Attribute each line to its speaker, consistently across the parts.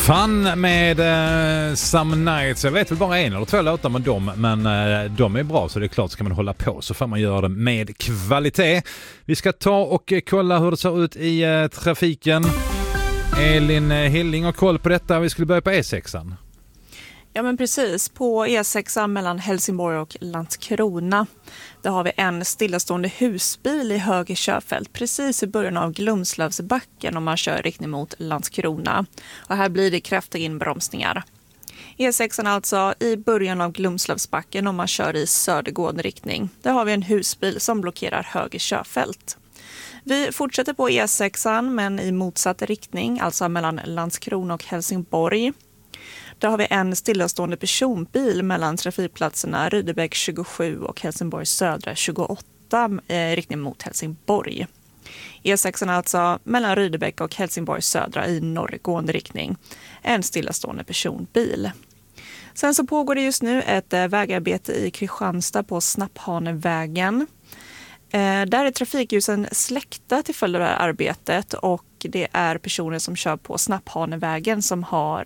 Speaker 1: Fun med Some Nights. Jag vet väl bara en eller två låtar med dem, men de är bra, så det är klart, ska man hålla på så får man göra det med kvalitet. Vi ska ta och kolla hur det ser ut i trafiken. Elin Hilling har koll på detta. Vi skulle börja på E6an.
Speaker 2: Ja, men precis. På E6 mellan Helsingborg och Landskrona. Där har vi en stillastående husbil i höger körfält precis i början av Glumslövsbacken om man kör riktning mot Landskrona. Och här blir det kraftiga inbromsningar. E6 alltså i början av Glumslövsbacken om man kör i södergående riktning. Där har vi en husbil som blockerar höger körfält. Vi fortsätter på E6 men i motsatt riktning, alltså mellan Landskrona och Helsingborg. Där har vi en stillastående personbil mellan trafikplatserna Rydebäck 27 och Helsingborg södra 28 riktning mot Helsingborg. E6 alltså mellan Rydebäck och Helsingborg södra i norrgående riktning. En stillastående personbil. Sen så pågår det just nu ett vägarbete i Kristianstad på Snapphanevägen. Där är trafikljusen släckta till följd av det här arbetet och det är personer som kör på Snapphanevägen som har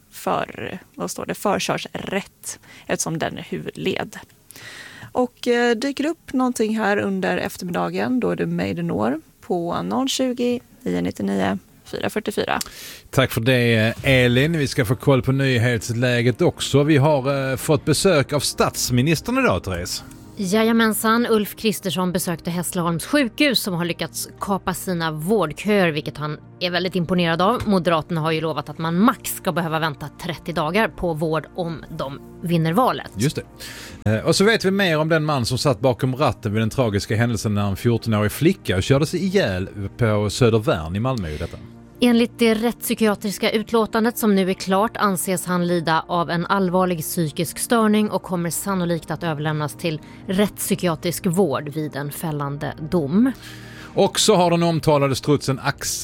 Speaker 2: förkörsrätt eftersom den är huvudled. Och dyker upp någonting här under eftermiddagen, då är det Maidenår på 020 999 444.
Speaker 1: Tack för det, Elin. Vi ska få koll på nyhetsläget också. Vi har fått besök av statsministern idag, Therese.
Speaker 3: Jajamensan, Ulf Kristersson besökte Hässleholms sjukhus som har lyckats kapa sina vårdköer, vilket han är väldigt imponerad av. Moderaterna har ju lovat att man max ska behöva vänta 30 dagar på vård om de vinner valet. Just
Speaker 1: det. Och så vet vi mer om den man som satt bakom ratten vid den tragiska händelsen när en 14-årig flicka kördes ihjäl på Södervärn i Malmö. Detta.
Speaker 3: Enligt det rättspsykiatriska utlåtandet som nu är klart anses han lida av en allvarlig psykisk störning och kommer sannolikt att överlämnas till rättspsykiatrisk vård vid en fällande dom.
Speaker 1: Och så har den omtalade strutsen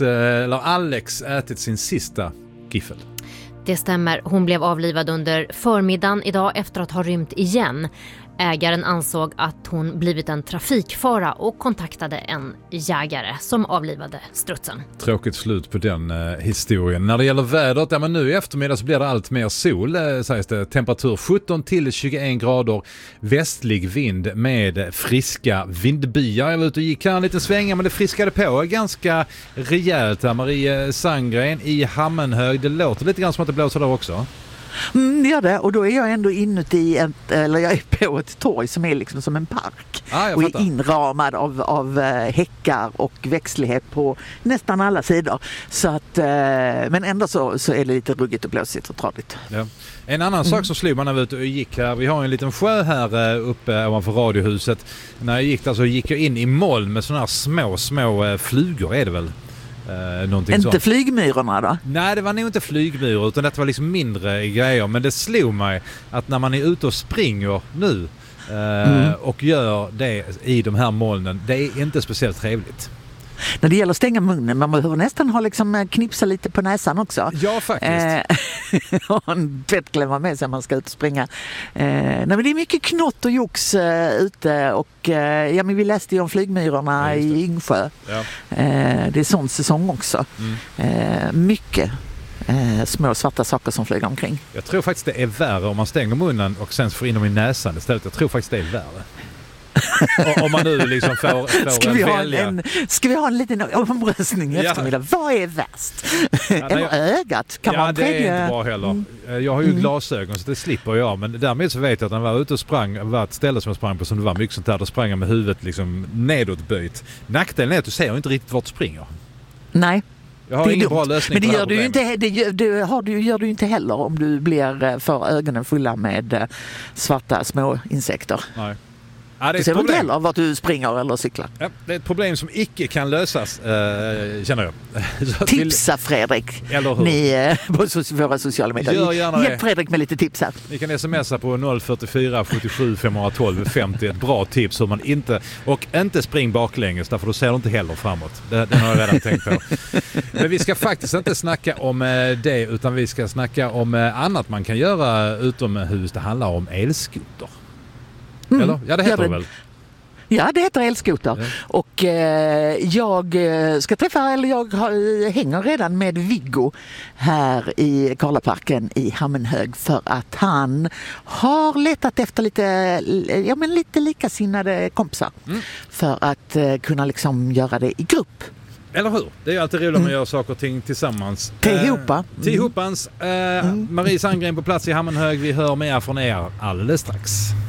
Speaker 1: Alex ätit sin sista giffel.
Speaker 3: Det stämmer, hon blev avlivad under förmiddagen idag efter att ha rymt igen. Ägaren ansåg att hon blivit en trafikfara och kontaktade en jägare som avlivade strutsen.
Speaker 1: Tråkigt slut på den historien. När det gäller vädret, men nu i eftermiddag så blir det allt mer sol, sägs det. Temperatur 17 till 21 grader, västlig vind med friska vindbyar. Jag var ute och gick här en liten svänga, men det friskade på ganska rejält här. Marie Sandgren i Hammenhög, det låter lite grann som att det blåser där också.
Speaker 4: Det gör det, och då är jag ändå inuti jag är på ett torg som är liksom som en park och är inramad av häckar och växtlighet på nästan alla sidor. Så att, men ändå så är det lite ruggigt och blåsigt och tradigt. Ja.
Speaker 1: En annan sak som slog man när vi ute och gick här, vi har en liten sjö här uppe ovanför radiohuset. När jag gick där så gick jag in i moln med sådana här små flugor, är det väl?
Speaker 4: Inte sånt. Flygmyrorna då?
Speaker 1: Nej, det var nog inte flygmyror utan det var liksom mindre grejer, men det slog mig att när man är ute och springer nu och gör det i de här molnen, det är inte speciellt trevligt.
Speaker 4: När det gäller att stänga munnen, man behöver nästan ha knipsa lite på näsan också.
Speaker 1: Ja, faktiskt.
Speaker 4: Och en tvättklämma med sig när man ska ut och springa. Men det är mycket knott och jox ute och men vi läste ju om flygmyrorna i Yngsjö. Ja. Det är sån säsong också. Mycket små svarta saker som flyger omkring.
Speaker 1: Jag tror faktiskt det är värre om man stänger munnen och sen får in dem i näsan istället. Jag tror faktiskt det är värre. Om man nu liksom får
Speaker 4: ska vi ha en liten omröstning i eftermiddag? Vad är värst? Eller ögat? Kan man
Speaker 1: det är inte bra heller. Jag har ju glasögon så det slipper jag. Men därmed så vet jag att när jag var ute och sprang, var ett ställe som jag sprang på som det var mycket sånt där, då sprang jag med huvudet liksom nedåtböjt. Nackdelen är att du ser inte riktigt vart du springer.
Speaker 4: Nej.
Speaker 1: Jag har ingen bra lösning.
Speaker 4: Men det gör du gör du inte heller om du blir för ögonen fulla med svarta små insekter. Nej. Ja, det är ett problem. Av vart du springer eller cyklar.
Speaker 1: Ja, det är ett problem som icke kan lösas, känner jag.
Speaker 4: Tipsa Fredrik, ni på våra sociala medier. Hjälp Fredrik med lite tips här.
Speaker 1: Ni kan smsa på 044 77 512 50. Ett bra tips hur man inte spring baklänges, därför då ser du inte heller framåt. Den har jag redan tänkt på. Men vi ska faktiskt inte snacka om det, utan vi ska snacka om annat man kan göra utomhus. Det handlar om elskoter. Eller? Ja, det heter det väl.
Speaker 4: Ja, det heter elskoter. Ja. Och jag ska träffa, eller jag hänger redan med Viggo här i Karlaparken i Hammenhög för att han har letat efter lite likasinnade kompisar för att kunna liksom göra det i grupp.
Speaker 1: Eller hur? Det är ju alltid roligt att göra saker och ting tillsammans.
Speaker 4: Tillhoppans.
Speaker 1: Marie Sandgren på plats i Hammenhög. Vi hör mer från er alldeles strax.